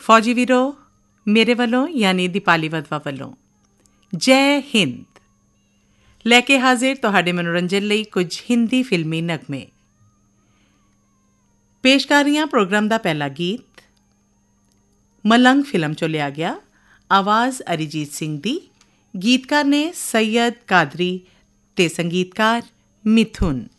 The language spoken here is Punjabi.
ਫੌਜੀ ਵੀਰੋ, ਮੇਰੇ ਵੱਲੋਂ ਯਾਨੀ ਦੀਪਾਲੀ ਵਦਵਾ ਵੱਲੋਂ ਜੈ ਹਿੰਦ ਲੈ ਕੇ ਹਾਜ਼ਰ ਤੁਹਾਡੇ ਮਨੋਰੰਜਨ ਲਈ ਕੁਝ ਹਿੰਦੀ ਫਿਲਮੀ ਨਗਮੇ। ਪੇਸ਼ ਕਰ ਰਹੀਆਂ ਪ੍ਰੋਗਰਾਮ ਦਾ ਪਹਿਲਾ ਗੀਤ ਮਲੰਗ ਫਿਲਮ 'ਚੋਂ ਲਿਆ ਗਿਆ। ਆਵਾਜ਼ ਅਰੀਜੀਤ ਸਿੰਘ ਦੀ, ਗੀਤਕਾਰ ਨੇ ਸੈਯਦ ਕਾਦਰੀ ਤੇ ਸੰਗੀਤਕਾਰ ਮਿਥੁਨ।